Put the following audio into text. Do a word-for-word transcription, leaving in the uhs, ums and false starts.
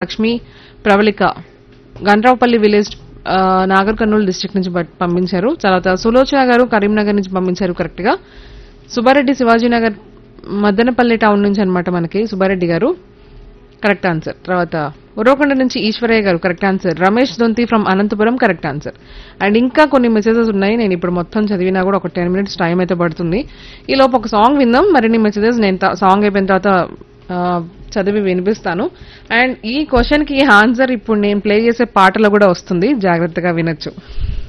Lakshmi Pravalika గండ్రావుపల్లి village Nagar Kurnool district నుంచి but- పంపించారు. తర్వాత సులోచన గారు కరీంనగర్ నుంచి పంపించారు కరెక్ట్ గా. సుబ్బారెడ్డి శివాజీనగర్ మదనపల్లి టౌన్ నుంచి అన్నమాట మనకి సుబ్బారెడ్డి గారు కరెక్ట్ ఆన్సర్. తర్వాత ఉరవకొండ నుంచి ఈశ్వరయ్య గారు correct answer. Ramesh Donthi from Anantapuram correct answer. And ఇంకా కొన్ని మెసేజెస్ ఉన్నాయి, నేను ఇప్పుడు మొత్తం చదివినా కూడా ఒక టెన్ మినిట్స్ టైం అయితే పడుతుంది. ఈ లోపు ఒక సాంగ్ విందాం, మరిన్ని మెసేజెస్ నేను సాంగ్ అయిపోయిన తర్వాత ఆ, చదివి వినిపిస్తాను. అండ్ ఈ క్వశ్చన్ కి ఆన్సర్ ఇప్పుడు నేను ప్లే చేసే పాటలో కూడా వస్తుంది, జాగ్రత్తగా వినొచ్చు.